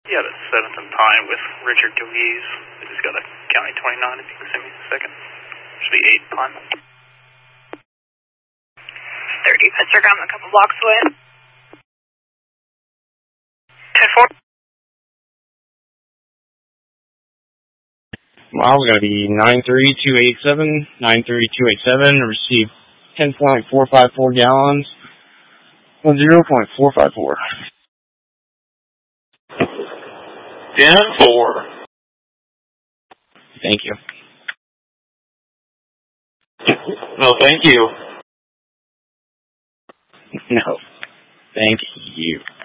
Yeah, that's 7th and Pine with Richard Deweese. I just got a County 29 if you can send me a second. Should be 8 Pine. 30 Pittsburgh, I'm a couple blocks away. 10-4. Miles going to be 93287, 93287, receive 10.454 gallons, 0.454. 10-4. Thank you. No, thank you. No, thank you.